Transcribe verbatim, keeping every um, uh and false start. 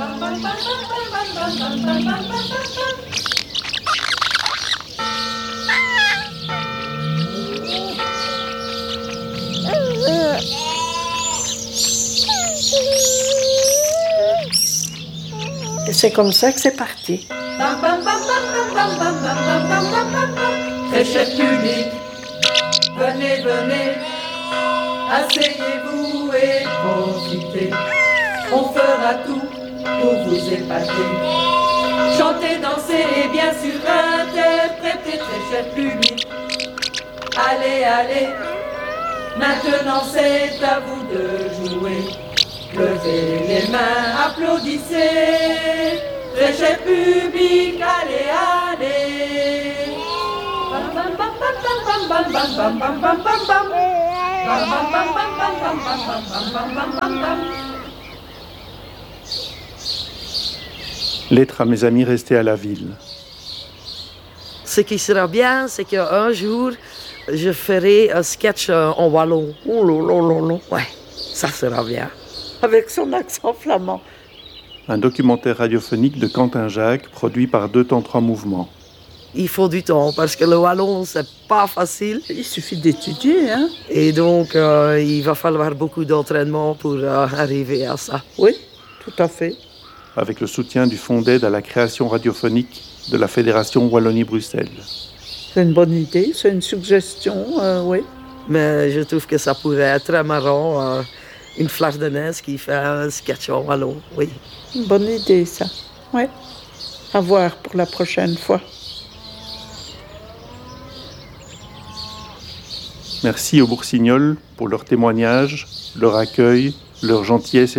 Et c'est comme ça que c'est parti. Très cher public, venez, venez, asseyez-vous et profitez. On fera tout pour vous épater. Chantez, dansez et bien sûr interprétez, très cher public. Allez, allez, maintenant c'est à vous de jouer. Levez les mains, applaudissez, très cher public, allez, allez. Bam, bam, bam, bam, bam, bam, bam, bam, bam, bam, bam, bam. Bam, bam, bam, bam, bam, bam, bam, bam, bam, bam, bam, bam. Lettre à mes amis restés à la ville. Ce qui sera bien, c'est qu'un jour, je ferai un sketch en wallon. Oh là là là là. Ouais, ça sera bien. Avec son accent flamand. Un documentaire radiophonique de Quentin Jacques, produit par Deux temps trois mouvements. Il faut du temps, parce que le wallon, c'est pas facile. Il suffit d'étudier, hein. Et donc, euh, il va falloir beaucoup d'entraînement pour euh, arriver à ça. Oui, tout à fait. Avec le soutien du Fonds d'aide à la création radiophonique de la Fédération Wallonie-Bruxelles. C'est une bonne idée, c'est une suggestion, euh, oui. Mais je trouve que ça pourrait être très marrant, euh, une flardenaise qui fait un sketch en wallon, oui. Une bonne idée, ça. Oui. À voir pour la prochaine fois. Merci aux Boursignols pour leur témoignage, leur accueil, leur gentillesse et